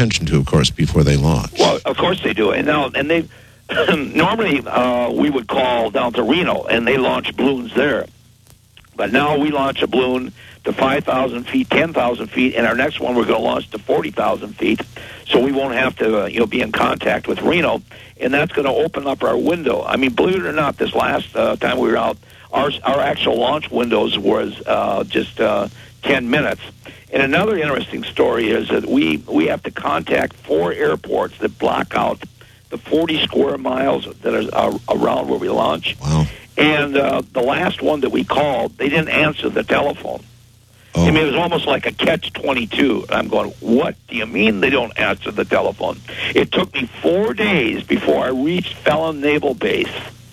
attention to, of course, before they launch. Well, of course they do. And now, and they normally we would call down to Reno, and they launch balloons there. But now we launch a balloon to 5,000 feet, 10,000 feet, and our next one we're going to launch to 40,000 feet, so we won't have to be in contact with Reno, and that's going to open up our window. I mean, believe it or not, this last time we were out, our actual launch windows was just 10 minutes. And another interesting story is that we have to contact 4 airports that block out the 40 square miles that are around where we launch. Wow. And the last one that we called, they didn't answer the telephone. Oh. I mean, it was almost like a catch-22. I'm going, what do you mean they don't answer the telephone? It took me 4 days before I reached Fallon Naval Base.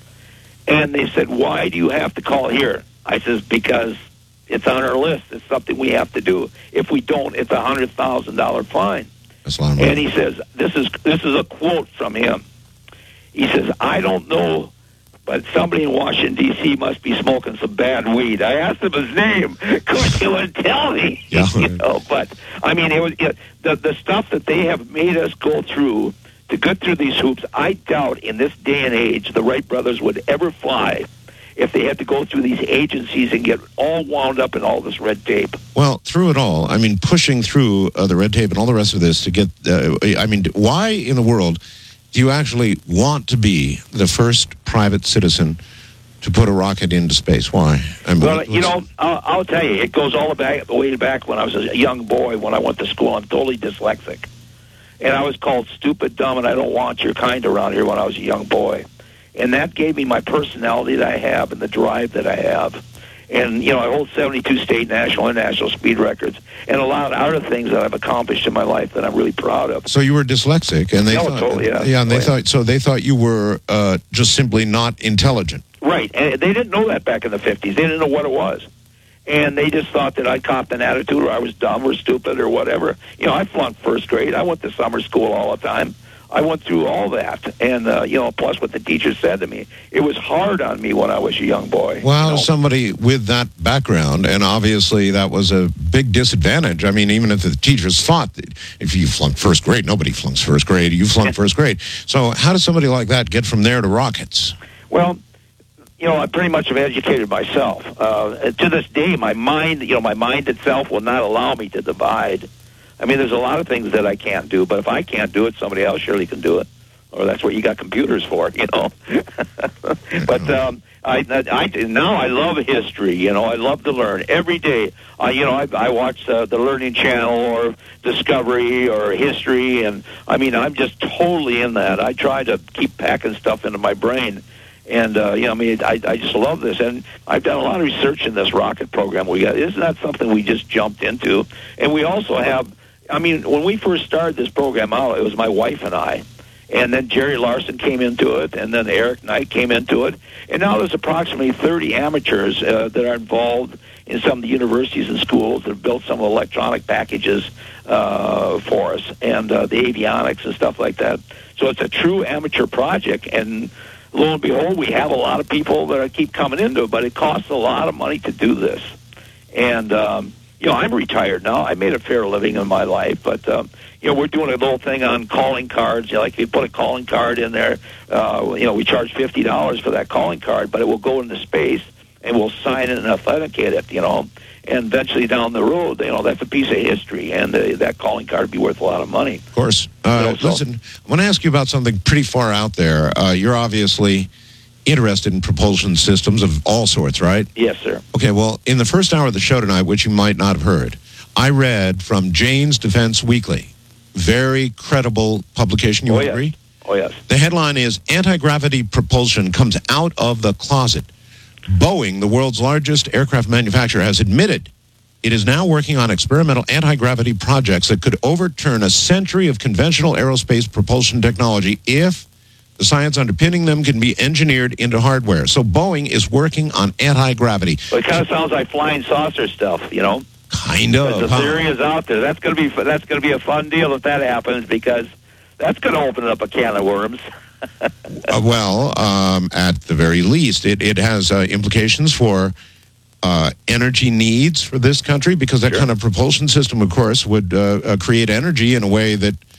And they said, why do you have to call here? I says, because it's on our list. It's something we have to do. If we don't, it's a $100,000 fine. That's a lot of money. And he says, this is a quote from him. He says, I don't know, but somebody in Washington, D.C. must be smoking some bad weed. I asked him his name. Of course, he wouldn't tell me. Yeah. But, I mean, the stuff that they have made us go through to get through these hoops, I doubt in this day and age the Wright brothers would ever fly if they had to go through these agencies and get all wound up in all this red tape. Well, through it all, I mean, pushing through the red tape and all the rest of this to get, I mean, why in the world do you actually want to be the first private citizen to put a rocket into space? Why? I mean, well, I'll tell you, it goes all the way back when I was a young boy when I went to school. I'm totally dyslexic. And I was called stupid, dumb, and I don't want your kind around here when I was a young boy. And that gave me my personality that I have and the drive that I have. And, I hold 72 state, national, and international speed records and a lot of other things that I've accomplished in my life that I'm really proud of. So you were dyslexic, and they thought, totally, yeah. Yeah, and they thought you were just simply not intelligent. Right, and they didn't know that back in the 50s. They didn't know what it was. And they just thought that I copped an attitude or I was dumb or stupid or whatever. I flunked first grade. I went to summer school all the time. I went through all that. And, plus what the teacher said to me. It was hard on me when I was a young boy. Well, somebody with that background, and obviously that was a big disadvantage. I mean, even if the teachers thought that if you flunked first grade, nobody flunks first grade. You flunked first grade. So how does somebody like that get from there to rockets? Well, I pretty much have educated myself. To this day, my mind itself will not allow me to divide. I mean, there's a lot of things that I can't do, but if I can't do it, somebody else surely can do it. Or that's what you got computers for, But now I love history. I love to learn every day. I watch the Learning Channel or Discovery or History, and I mean, I'm just totally in that. I try to keep packing stuff into my brain. And, I just love this. And I've done a lot of research in this rocket program we got. Isn't that something we just jumped into? And we also have, when we first started this program out, it was my wife and I. And then Jerry Larson came into it, and then Eric Knight came into it. And now there's approximately 30 amateurs that are involved in some of the universities and schools that have built some of the electronic packages for us and the avionics and stuff like that. So it's a true amateur project, and lo and behold, we have a lot of people that keep coming into it, but it costs a lot of money to do this. And, I'm retired now. I made a fair living in my life, but, we're doing a little thing on calling cards. Like if you put a calling card in there, we charge $50 for that calling card, but it will go into space, and we'll sign it and authenticate it, and eventually down the road, that's a piece of history, and that calling card would be worth a lot of money. Of course. Listen, I want to ask you about something pretty far out there. You're obviously interested in propulsion systems of all sorts, right? Yes, sir. Okay, well, in the first hour of the show tonight, which you might not have heard, I read from Jane's Defense Weekly. Very credible publication, you would agree? Oh, yes. The headline is, Anti-Gravity Propulsion Comes Out of the Closet. Boeing, the world's largest aircraft manufacturer, has admitted it is now working on experimental anti-gravity projects that could overturn a century of conventional aerospace propulsion technology if the science underpinning them can be engineered into hardware. So Boeing is working on anti-gravity. Well, it kind of sounds like flying saucer stuff, Kind of. The theory is out there. That's going to be a fun deal if that happens, because that's going to open up a can of worms. At the very least, it has implications for energy needs for this country, because that kind of propulsion system, of course, would create energy in a way that